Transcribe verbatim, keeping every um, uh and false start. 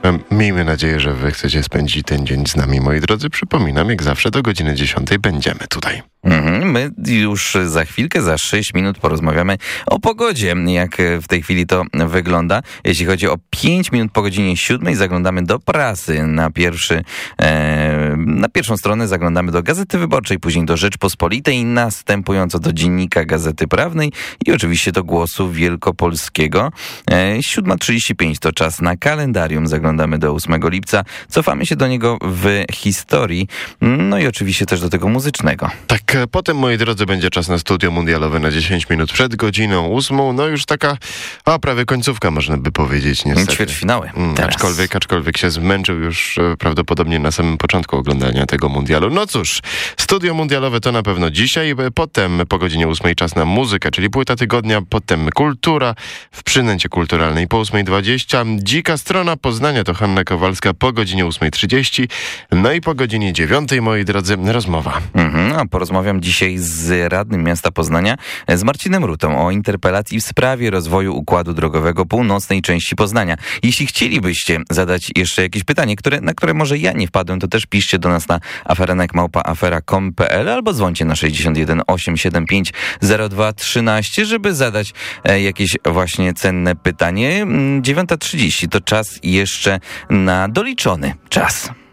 Miejmy nadzieję, że wy chcecie spędzić ten dzień z nami, moi drodzy. Przypominam, jak zawsze do godziny dziesiątej będziemy tutaj. Mhm, my już za chwilkę, za sześć minut porozmawiamy o pogodzie, jak w tej chwili to wygląda. Jeśli chodzi o pięć minut po godzinie siódmej, zaglądamy do prasy. Na, pierwszy, e, na pierwszą stronę zaglądamy do Gazety Wyborczej, później do Rzeczpospolitej, następująco do Dziennika Gazety Prawnej i oczywiście do Głosu Wielkopolskiego. E, siódma trzydzieści pięć to czas na kalendarium. Zaglądamy do ósmego lipca. Cofamy się do niego w historii. No i oczywiście też do tego muzycznego. Tak, potem, moi drodzy, będzie czas na studio mundialowe na dziesięć minut przed godziną ósmą. No już taka, a prawie końcówka, można by powiedzieć, niestety. Ćwierćfinały. Mm, aczkolwiek, aczkolwiek się zmęczył już e, prawdopodobnie na samym początku oglądania tego mundialu. No cóż, studio mundialowe to na pewno dzisiaj. Potem po godzinie ósmej czas na muzykę, czyli płyta tygodnia. Potem kultura w przynęcie kulturalnej po ósmej dwadzieścia. Dzika strona Poznania to Hanna Kowalska po godzinie ósmej trzydzieści. No i po godzinie dziewiątej, moi drodzy, rozmowa. Mhm, a porozmawiam dzisiaj z radnym miasta Poznania, z Marcinem Rutą, o interpelacji w sprawie rozwoju układu drogowego północnej części Poznania. Jeśli chcielibyście zadać jeszcze jakieś pytanie, które, na które może ja nie wpadłem, to też piszcie do nas na aferenek małpa afera kropka com kropka p l albo dzwońcie na sześćdziesiąt jeden osiemset siedemdziesiąt pięć zero dwa trzynaście, żeby zadać e, jakieś właśnie cenne pytanie. dziewiąta trzydzieści to czas jeszcze na doliczony czas.